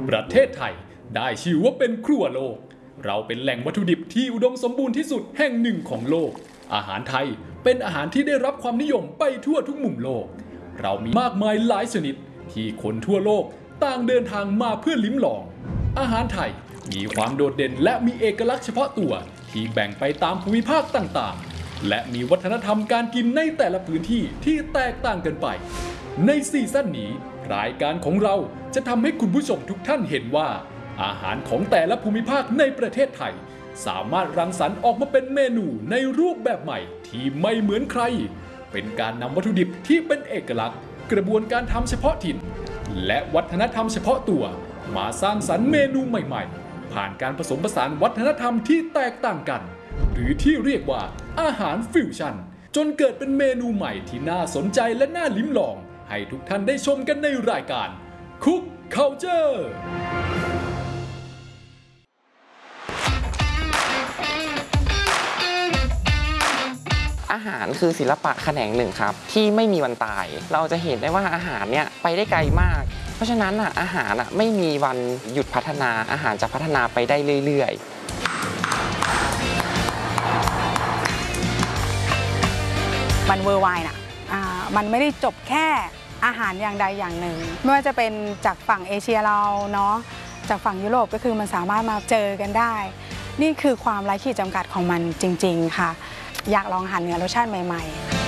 ประเทศไทยได้ชื่อว่าเป็นครัวโลกเราเป็นแหล่งวัตถุดิบที่อุดมสมบูรณ์ที่สุดแห่งหนึ่งของโลกอาหารไทยเป็นอาหารที่ได้รับความนิยมไปทั่วทุกมุมโลกเรามีมากมายหลายชนิดที่คนทั่วโลกต่างเดินทางมาเพื่อลิ้มลองอาหารไทยมีความโดดเด่นและมีเอกลักษณ์เฉพาะตัวที่แบ่งไปตามภูมิภาคต่างๆและมีวัฒนธรรมการกินในแต่ละพื้นที่ที่แตกต่างกันไปในซีซั่นนี้รายการของเราจะทำให้คุณผู้ชมทุกท่านเห็นว่าอาหารของแต่ละภูมิภาคในประเทศไทยสามารถรังสรรค์ออกมาเป็นเมนูในรูปแบบใหม่ที่ไม่เหมือนใครเป็นการนำวัตถุดิบที่เป็นเอกลักษณ์กระบวนการทำเฉพาะถิ่นและวัฒนธรรมเฉพาะตัวมาสร้างสรรค์เมนูใหม่ๆผ่านการผสมผสานวัฒนธรรมที่แตกต่างกันหรือที่เรียกว่าอาหารฟิวชั่นจนเกิดเป็นเมนูใหม่ที่น่าสนใจและน่าลิ้มลองให้ทุกท่านได้ชมกันในรายการ Cook Culture อาหารคือศิลปะแขนงหนึ่งครับที่ไม่มีวันตายเราจะเห็นได้ว่าอาหารเนี่ยไปได้ไกลมากเพราะฉะนั้นอาหารไม่มีวันหยุดพัฒนาอาหารจะพัฒนาไปได้เรื่อยๆมันเวอร์ไวน์มันไม่ได้จบแค่อาหารอย่างใดอย่างหนึ่งไม่ว่าจะเป็นจากฝั่งเอเชียเราเนาะจากฝั่งยุโรปก็คือมันสามารถมาเจอกันได้นี่คือความไร้ขีดจำกัดของมันจริงๆค่ะอยากลองอาหารเหนือรสชาติใหม่ๆ